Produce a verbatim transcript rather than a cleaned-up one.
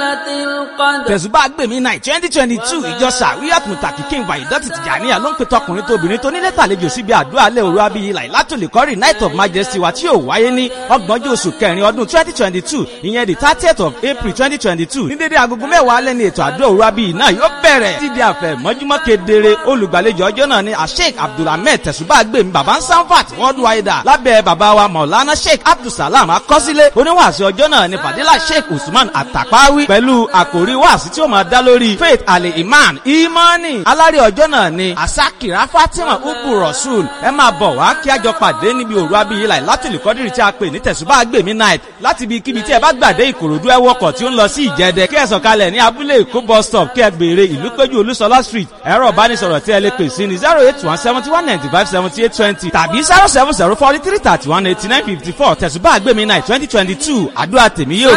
tẹ̀sùbá gbèmí náà twenty twenty two ìjọ sàríyàt mùtàkì kí n wà ìdọ́tì tìjàníyà ló ń pe tọkùnrin tóbìnrin tó nílé tàlejò síbi àdúrà lẹ́ òru abiyì láìlátò lè kọ́rì night of majesty wa tí yóò wáyé ní ọgbọ̀njọ́ oṣù kẹrin ọdún twenty twenty two ìyẹn the thirtieth of april twenty twenty two ní dédé agogo mẹ́wàá alẹ́ ní ètò àdúrà òru abiyì náà yóò bẹ̀rẹ̀ títí di àfẹ́ mọ́júmọ́ kedere olùgbàlejò ọjọ́ náà ni asheik abdulhamid tẹ̀sùbá gbèmí baba sanfat worldwide lábẹ́ bàbá wa maulana sheik abdulsalam akọ́sílẹ̀ oníwàásù ọjọ́ náà ni fadila sheik usman atapawi pẹ̀lú àkòrí wàásù tí ó máa dá lórí faith ali iman imani alárè ọjọ́ náà ni asakira fatima ubu rasul ẹ máa bọ̀ wá kí a jọ pàdé níbi òru abiyì láìlátòlè kọ́dìrì tí a pè ní tẹ̀sùbá gbèmí night láti ibi kíbi tí ẹ bá gbàdé ìkòròdú ẹ wọkọ̀ tí ó ń lọ sí ìjẹdẹ kí ẹ sọ̀kalẹ̀ ní abúlé èkó bus stop kí ẹ béèrè ìlú péjú olúṣọlá street ẹ̀rọ ìbánisọ̀rọ̀ tí ẹ lè pè sí ní zero eight one seventy one ninety five seventy eight twenty tàbí zero seven zero forty three thirty one eighty nine fifty four tẹ̀sùbá gbèmí night twenty twenty two àdúrà tèmi yóò